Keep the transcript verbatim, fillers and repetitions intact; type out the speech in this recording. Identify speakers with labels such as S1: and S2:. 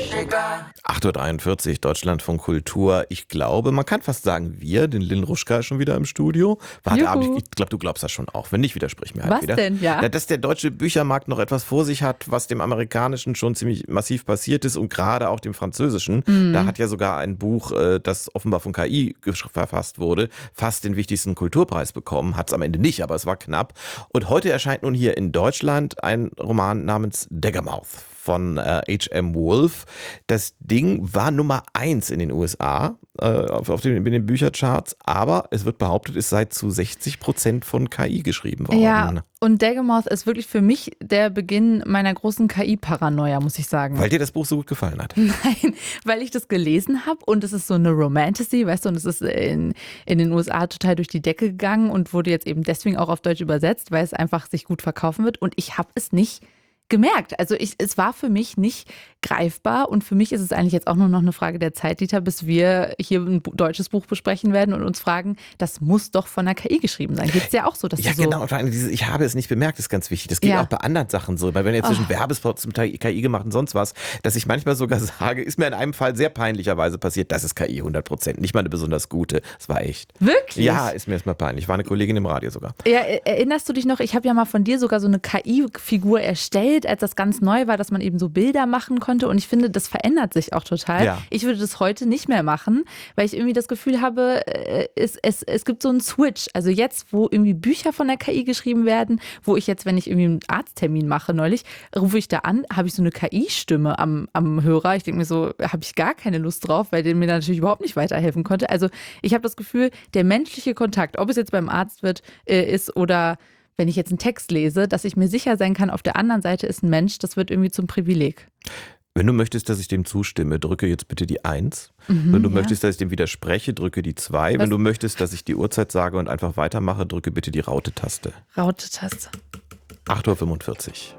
S1: acht Uhr dreiundvierzig, Deutschlandfunk Kultur. Ich glaube, man kann fast sagen, wir, den Lynn Ruschka ist schon wieder im Studio. Warte, aber ich, ich glaube, du glaubst das schon auch. Wenn nicht, widersprich mir halt
S2: Was
S1: wieder.
S2: denn, ja?
S1: Na, dass der deutsche Büchermarkt noch etwas vor sich hat, was dem amerikanischen schon ziemlich massiv passiert ist und gerade auch dem französischen. Mhm. Da hat ja sogar ein Buch, das offenbar von K I verfasst wurde, fast den wichtigsten Kulturpreis bekommen. Hat es am Ende nicht, aber es war knapp. Und heute erscheint nun hier in Deutschland ein Roman namens Daggermouth von äh, H M. Wolf. Das Ding war Nummer eins in den U S A äh, auf, auf den, in den Büchercharts, aber es wird behauptet, es sei zu sechzig Prozent von K I geschrieben worden.
S2: Ja, und Daggermouth ist wirklich für mich der Beginn meiner großen K I-Paranoia, muss ich sagen.
S1: Weil dir das Buch so gut gefallen hat?
S2: Nein, weil ich das gelesen habe und es ist so eine Romantasy, weißt du, und es ist in, in den U S A total durch die Decke gegangen und wurde jetzt eben deswegen auch auf Deutsch übersetzt, weil es einfach sich gut verkaufen wird und ich habe es nicht gemerkt. Also ich, es war für mich nicht greifbar und für mich ist es eigentlich jetzt auch nur noch eine Frage der Zeit, Dieter, bis wir hier ein deutsches Buch besprechen werden und uns fragen, das muss doch von der K I geschrieben sein. Geht es ja auch so, dass
S1: ja,
S2: du so...
S1: Ja, genau. Vor allem dieses, ich habe es nicht bemerkt, ist ganz wichtig. Das geht ja auch bei anderen Sachen so. Weil wenn jetzt zwischen oh. Werbespot zum Teil K I gemacht und sonst was, dass ich manchmal sogar sage, ist mir in einem Fall sehr peinlicherweise passiert, das ist K I hundert Prozent. Nicht mal eine besonders gute. Das war echt.
S2: Wirklich?
S1: Ja, ist mir erstmal peinlich. War eine Kollegin im Radio sogar.
S2: Ja, erinnerst du dich noch, ich habe ja mal von dir sogar so eine K I-Figur erstellt, als das ganz neu war, dass man eben so Bilder machen konnte und ich finde, das verändert sich auch total. Ja. Ich würde das heute nicht mehr machen, weil ich irgendwie das Gefühl habe, es, es, es gibt so einen Switch. Also jetzt, wo irgendwie Bücher von der K I geschrieben werden, wo ich jetzt, wenn ich irgendwie einen Arzttermin mache neulich, rufe ich da an, habe ich so eine K I-Stimme am, am Hörer. Ich denke mir so, habe ich gar keine Lust drauf, weil der mir natürlich überhaupt nicht weiterhelfen konnte. Also ich habe das Gefühl, der menschliche Kontakt, ob es jetzt beim Arzt wird, äh, ist oder wenn ich jetzt einen Text lese, dass ich mir sicher sein kann, auf der anderen Seite ist ein Mensch, das wird irgendwie zum Privileg.
S1: Wenn du möchtest, dass ich dem zustimme, drücke jetzt bitte die eins. Mhm, Wenn du ja. möchtest, dass ich dem widerspreche, drücke die zwei. Was? Wenn du möchtest, dass ich die Uhrzeit sage und einfach weitermache, drücke bitte die Raute-Taste.
S2: Raute-Taste.
S1: acht Uhr fünfundvierzig.